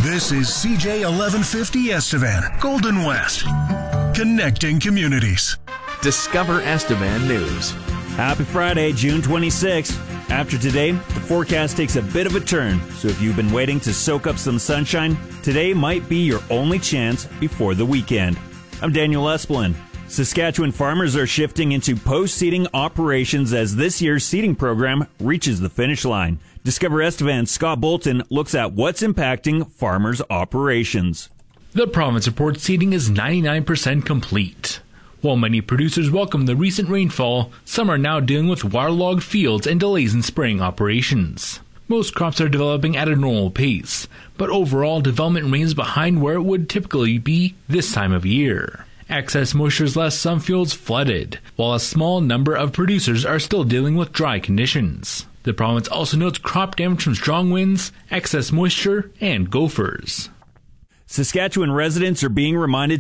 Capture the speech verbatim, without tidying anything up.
This is C J eleven fifty Estevan, Golden West, connecting communities. Discover Estevan News. Happy Friday, June twenty-sixth. After today, the forecast takes a bit of a turn, so if you've been waiting to soak up some sunshine, today might be your only chance before the weekend. I'm Daniel Esplin. Saskatchewan farmers are shifting into post-seeding operations as this year's seeding program reaches the finish line. Discover Estevan's Scott Bolton looks at what's impacting farmers' operations. The province reports seeding is ninety-nine percent complete. While many producers welcome the recent rainfall, some are now dealing with waterlogged fields and delays in spraying operations. Most crops are developing at a normal pace, but overall development remains behind where it would typically be this time of year. Excess moisture has left some fields flooded, while a small number of producers are still dealing with dry conditions. The province also notes crop damage from strong winds, excess moisture, and gophers. Saskatchewan residents are being reminded